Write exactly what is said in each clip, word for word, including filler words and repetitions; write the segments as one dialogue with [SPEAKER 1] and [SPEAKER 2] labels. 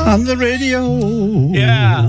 [SPEAKER 1] on the radio.
[SPEAKER 2] Yeah.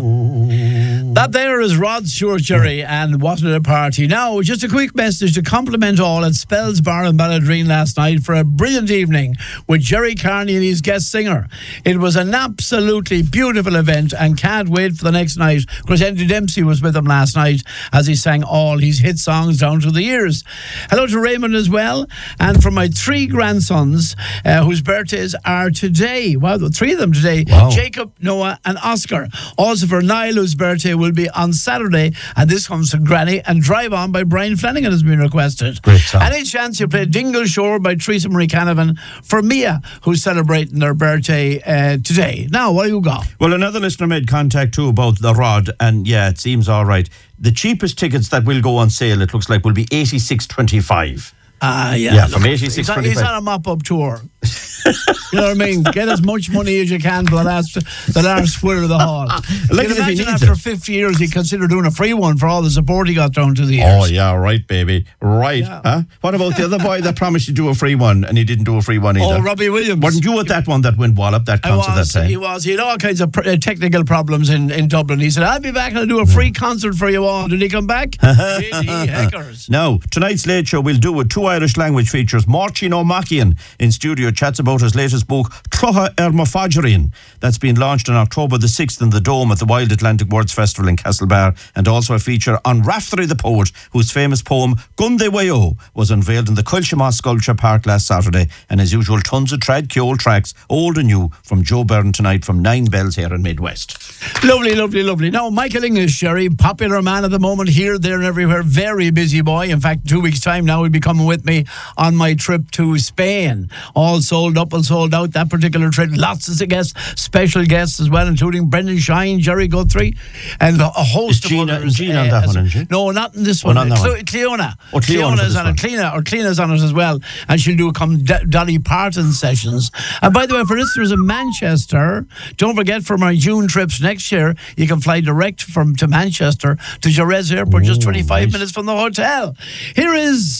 [SPEAKER 2] That there is Rod Stewart, Jerry, and what a party. Now, just a quick message to compliment all at Spells Bar in Balladreen last night for a brilliant evening with Jerry Carney and his guest singer. It was an absolutely beautiful event and can't wait for the next night. Of course, Andy Dempsey was with him last night as he sang all his hit songs down through the years. Hello to Raymond as well, and for my three grandsons uh, whose birthdays are today. Wow, three of them today.
[SPEAKER 1] Wow.
[SPEAKER 2] Jacob, Noah and Oscar. Also for Niall, whose birthday will be on Saturday, and this comes from Granny, and Drive On by Brian Flanagan has been requested.
[SPEAKER 1] Great song.
[SPEAKER 2] Any chance you play Dingle Shore by Teresa Marie Canavan for Mia, who's celebrating their birthday uh, today. Now, what do you got?
[SPEAKER 1] Well, another listener made contact too about the Rod, and yeah, it seems all right. The cheapest tickets that will go on sale, it looks like, will be eighty-six twenty-five.
[SPEAKER 2] Ah, uh, yeah.
[SPEAKER 1] Yeah, from eighty-six twenty-five.
[SPEAKER 2] He's on a mop-up tour. You know what I mean? Get as much money as you can for the last, the last square of the hall.
[SPEAKER 1] Like
[SPEAKER 2] you
[SPEAKER 1] if he
[SPEAKER 2] imagine
[SPEAKER 1] needs
[SPEAKER 2] after
[SPEAKER 1] it.
[SPEAKER 2] fifty years, he'd consider doing a free one for all the support he got down to the years.
[SPEAKER 1] Oh, yeah, right, baby. Right.
[SPEAKER 2] Yeah.
[SPEAKER 1] Huh? What about the other boy that promised to do a free one and he didn't do a free one either?
[SPEAKER 2] Oh, Robbie Williams.
[SPEAKER 1] Wasn't you at that one that went wallop, that
[SPEAKER 2] I
[SPEAKER 1] concert
[SPEAKER 2] was,
[SPEAKER 1] that time?
[SPEAKER 2] he was. He had all kinds of pr- uh, technical problems in, in Dublin. He said, I'll be back and I'll do a free concert for you all. Did he come back? J D Heckers.
[SPEAKER 1] Now, tonight's Late Show we'll do with two Irish language features. Martin O'Machian in studio chats about his latest book, Cloha Ermafajrin. That's been launched on October the sixth in the Dome at the Wild Atlantic Words Festival in Castlebar, and also a feature on Raftery the poet, whose famous poem Gunde Wayo was unveiled in the Culshama Sculpture Park last Saturday, and as usual tons of trad Kjol tracks, old and new, from Joe Byrne tonight from Nine Bells here in Midwest.
[SPEAKER 2] Lovely, lovely, lovely. Now, Michael English, Jerry, popular man at the moment, here, there and everywhere, very busy boy. In fact, two weeks' time now he'll be coming with me on my trip to Spain. All sold up and sold out, that particular trip. Lots of guests, special guests as well, including Brendan Shine, Jerry Guthrie, and a host
[SPEAKER 1] Is
[SPEAKER 2] of
[SPEAKER 1] Gina-
[SPEAKER 2] others.
[SPEAKER 1] Gina on that
[SPEAKER 2] as-
[SPEAKER 1] one, isn't she?
[SPEAKER 2] No, not in this
[SPEAKER 1] Oh,
[SPEAKER 2] one.
[SPEAKER 1] not in that
[SPEAKER 2] Cle-
[SPEAKER 1] one.
[SPEAKER 2] Cleona.
[SPEAKER 1] Oh, Cleona for
[SPEAKER 2] Cleona's
[SPEAKER 1] this
[SPEAKER 2] on
[SPEAKER 1] one.
[SPEAKER 2] it. Cleona, or Cleona's on it as well. And she'll do come D- Dolly Parton sessions. And by the way, for listeners in Manchester, don't forget for my June trips next year, you can fly direct from to Manchester to Jerez Airport, just
[SPEAKER 1] Oh,
[SPEAKER 2] twenty-five
[SPEAKER 1] nice.
[SPEAKER 2] minutes from the hotel. Here is